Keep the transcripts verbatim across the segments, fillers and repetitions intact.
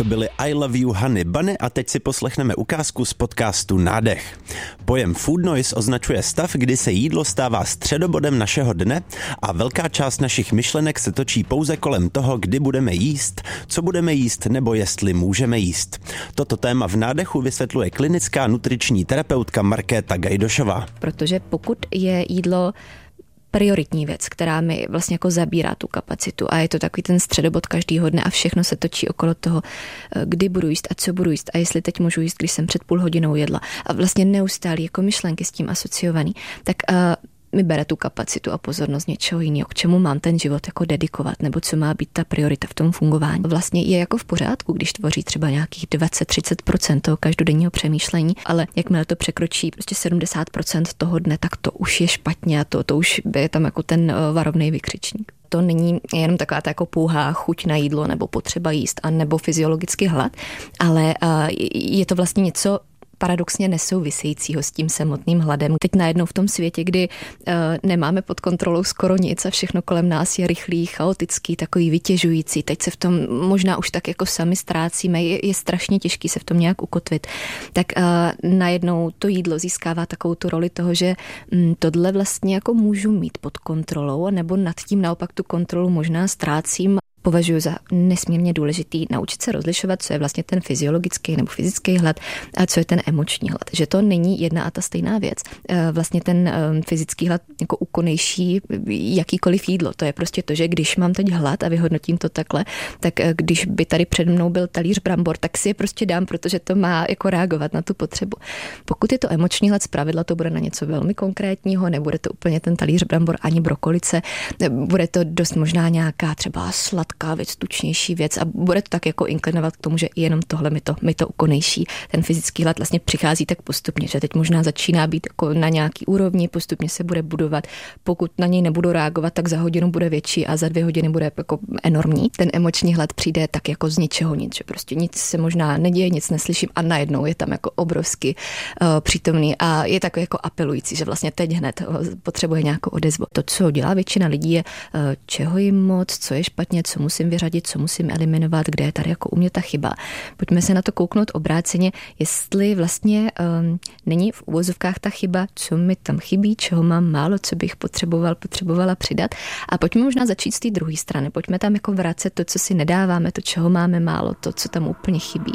To byly I Love You Honey Bunny a teď si poslechneme ukázku z podcastu Nádech. Pojem food noise označuje stav, kdy se jídlo stává středobodem našeho dne a velká část našich myšlenek se točí pouze kolem toho, kdy budeme jíst, co budeme jíst nebo jestli můžeme jíst. Toto téma v Nádechu vysvětluje klinická nutriční terapeutka Markéta Gajdošová. Protože pokud je jídlo prioritní věc, která mi vlastně jako zabírá tu kapacitu a je to takový ten středobod každýho dne a všechno se točí okolo toho, kdy budu jíst a co budu jíst a jestli teď můžu jíst, když jsem před půl hodinou jedla a vlastně neustálý jako myšlenky s tím asociovaný, tak uh, mi bere tu kapacitu a pozornost něčeho jiného, k čemu mám ten život jako dedikovat, nebo co má být ta priorita v tom fungování. Vlastně je jako v pořádku, když tvoří třeba nějakých dvacet až třicet procent toho každodenního přemýšlení, ale jakmile to překročí prostě sedmdesát procent toho dne, tak to už je špatně a to, to už je tam jako ten varovný vykřičník. To není jenom taková ta jako pouhá chuť na jídlo nebo potřeba jíst a nebo fyziologický hlad, ale je to vlastně něco paradoxně nesouvisejícího s tím samotným hladem. Teď najednou v tom světě, kdy uh, nemáme pod kontrolou skoro nic a všechno kolem nás je rychlý, chaotický, takový vytěžující. Teď se v tom možná už tak jako sami ztrácíme, je, je strašně těžký se v tom nějak ukotvit. Tak uh, najednou to jídlo získává takovou tu roli toho, že um, tohle vlastně jako můžu mít pod kontrolou, nebo nad tím naopak tu kontrolu možná ztrácím. Považuji za nesmírně důležitý naučit se rozlišovat, co je vlastně ten fyziologický nebo fyzický hlad a co je ten emoční hlad. Že to není jedna a ta stejná věc. Vlastně ten fyzický hlad jako úkonnější jakýkoliv jídlo. To je prostě to, že když mám teď hlad a vyhodnotím to takhle, tak když by tady před mnou byl talíř brambor, tak si je prostě dám, protože to má jako reagovat na tu potřebu. Pokud je to emoční hlad, zpravidla to bude na něco velmi konkrétního, nebude to úplně ten talíř brambor ani brokolice, bude to dost možná nějaká třeba slad věc, tučnější věc a bude to tak jako inklinovat k tomu, že jenom tohle mi to, mi to ukonejší. Ten fyzický hlad vlastně přichází tak postupně, že teď možná začíná být jako na nějaký úrovni, postupně se bude budovat. Pokud na něj nebudu reagovat, tak za hodinu bude větší a za dvě hodiny bude jako enormní. Ten emoční hlad přijde tak jako z ničeho nic, že prostě nic se možná neděje, nic neslyším a najednou je tam jako obrovsky uh, přítomný a je takový jako apelující, že vlastně teď hned potřebuje nějakou odezvu. To, co dělá většina lidí, je uh, čeho jim moc, co je špatně, co musím vyřadit, co musím eliminovat, kde je tady jako u mě ta chyba. Pojďme se na to kouknout obráceně, jestli vlastně um, není v uvozovkách ta chyba, co mi tam chybí, čeho mám málo, co bych potřeboval, potřebovala přidat. A pojďme možná začít z té druhé strany. Pojďme tam jako vracet to, co si nedáváme, to, čeho máme málo, to, co tam úplně chybí.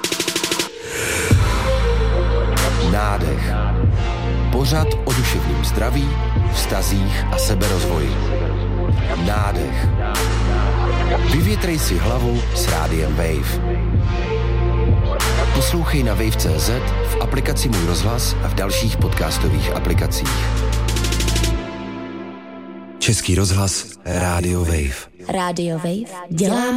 Nádech. Pořad o duševním zdraví, vztazích a seberozvoji. Nádech. Vyvětrej si hlavu s rádiem Wave. Poslouchej na wave tečka cé zet, v aplikaci Můj rozhlas a v dalších podcastových aplikacích. Český rozhlas Rádio Wave. Rádio Wave dělá